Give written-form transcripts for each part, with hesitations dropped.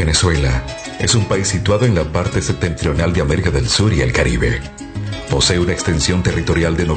Venezuela es un país situado en la parte septentrional de América del Sur y el Caribe. Posee una extensión territorial de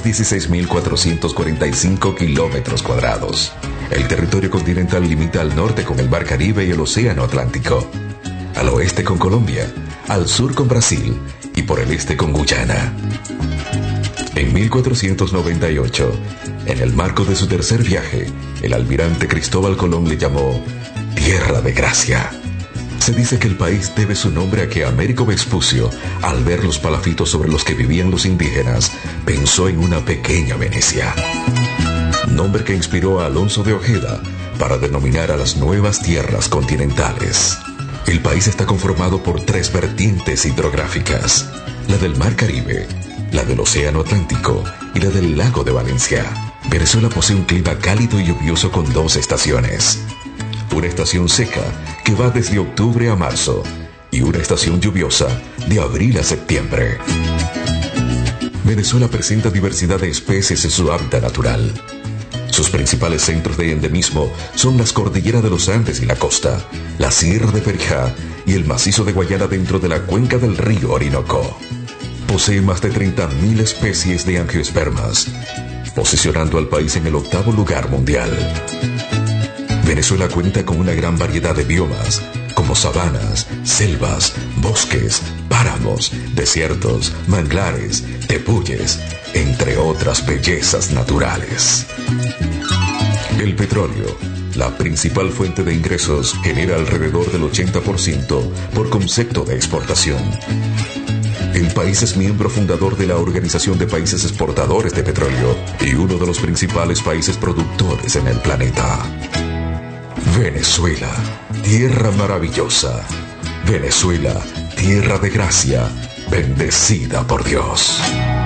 916.445 kilómetros cuadrados. El territorio continental limita al norte con el Mar Caribe y el Océano Atlántico, al oeste con Colombia, al sur con Brasil y por el este con Guyana. En 1498, en el marco de su tercer viaje, el almirante Cristóbal Colón le llamó Tierra de Gracia. Se dice que el país debe su nombre a que Américo Vespucio, al ver los palafitos sobre los que vivían los indígenas, pensó en una pequeña Venecia. Nombre que inspiró a Alonso de Ojeda para denominar a las nuevas tierras continentales. El país está conformado por 3 vertientes hidrográficas: la del Mar Caribe, la del Océano Atlántico y la del Lago de Valencia. Venezuela posee un clima cálido y lluvioso con 2 estaciones. Una estación seca que va desde octubre a marzo y una estación lluviosa de abril a septiembre. Venezuela presenta diversidad de especies en su hábitat natural. Sus principales centros de endemismo son las cordilleras de los Andes y la costa, la Sierra de Perijá y el macizo de Guayana dentro de la cuenca del río Orinoco. Posee más de 30.000 especies de angiospermas, posicionando al país en el 8º lugar mundial. Venezuela cuenta con una gran variedad de biomas, como sabanas, selvas, bosques, páramos, desiertos, manglares, tepuyes, entre otras bellezas naturales. El petróleo, la principal fuente de ingresos, genera alrededor del 80% por concepto de exportación. El país es miembro fundador de la Organización de Países Exportadores de Petróleo y uno de los principales países productores en el planeta. Venezuela, tierra maravillosa. Venezuela, tierra de gracia, bendecida por Dios.